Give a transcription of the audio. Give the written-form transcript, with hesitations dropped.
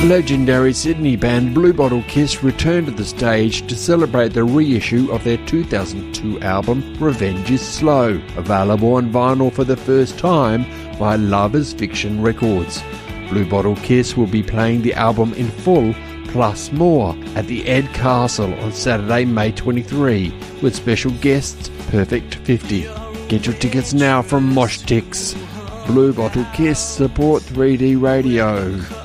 Legendary Sydney band Blue Bottle Kiss returned to the stage to celebrate the reissue of their 2002 album Revenge is Slow, available on vinyl for the first time by Love is Fiction Records. Blue Bottle Kiss will be playing the album in full plus more at the Ed Castle on Saturday, May 23, with special guests Perfect 50. Get your tickets now from Moshtix. Blue Bottle Kiss support 3D Radio.